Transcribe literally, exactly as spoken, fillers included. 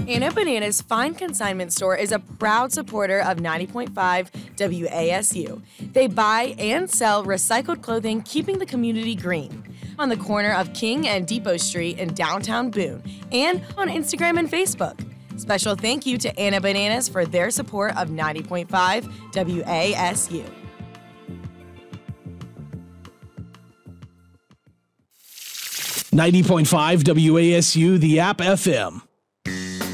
Anna Bananas Fine Consignment Store is a proud supporter of ninety point five W A S U. They buy and sell recycled clothing, keeping the community green. On the corner of King and Depot Street in downtown Boone, and on Instagram and Facebook. Special thank you to Anna Bananas for their support of ninety point five W A S U. ninety point five W A S U, the app F M.